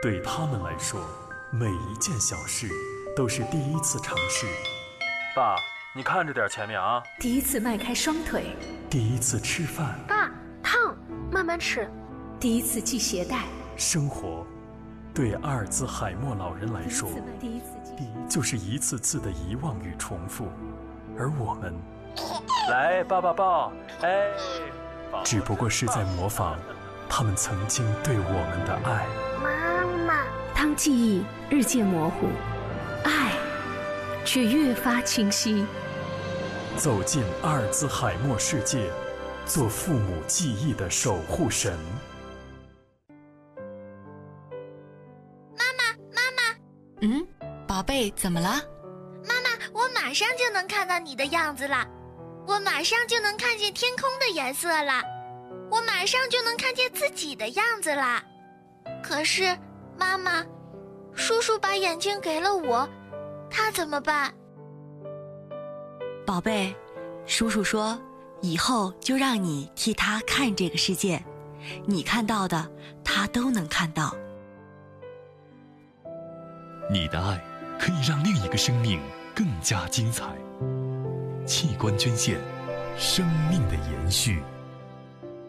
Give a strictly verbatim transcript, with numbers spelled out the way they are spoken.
对他们来说，每一件小事都是第一次尝试。 爸，你看着点前面啊！ 第一次迈开双腿， 第一次吃饭。 爸，烫，慢慢吃。 第一次系鞋带。 生活，对阿尔兹海默老人来说， 第一次就是一次次的遗忘与重复，而我们， 来抱抱抱，哎， 只不过是在模仿他们曾经对我们的爱。 妈妈， 当记忆日渐模糊，爱却越发清晰。 走进阿尔兹海默世界，做父母记忆的守护神。 妈妈，妈妈， 嗯，宝贝，怎么了？ 妈妈，我马上就能看到你的样子了，我马上就能看见天空的颜色了，我马上就能看见自己的样子了。可是，妈妈，叔叔把眼睛给了我，他怎么办？ 宝贝，叔叔说，以后就让你替他看这个世界，你看到的，他都能看到。 你的爱可以让另一个生命更加精彩。器官捐献，生命的延续。